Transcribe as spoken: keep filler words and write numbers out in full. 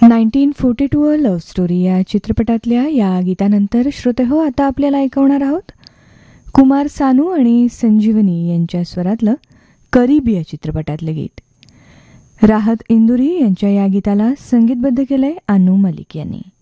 Nineteen forty to a love story या चित्रपटातल्या या गीतानंतर श्रोते हो, आता आपल्याला ऐकवणार आहोत कुमार सानू आणि संजीवनी यांच्या स्वरातलं करीब या चित्रपटातलं गीत. राहत इंदुरी यांच्या या गीताला संगीतबद्ध केलंय अनु मलिक यांनी.